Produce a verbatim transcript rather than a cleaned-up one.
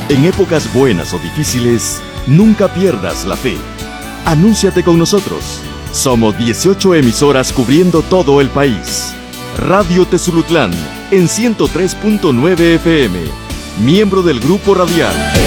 En épocas buenas o difíciles, nunca pierdas la fe. Anúnciate con nosotros. Somos dieciocho emisoras cubriendo todo el país. Radio Tezulutlán en ciento tres punto nueve F M, miembro del Grupo Radial.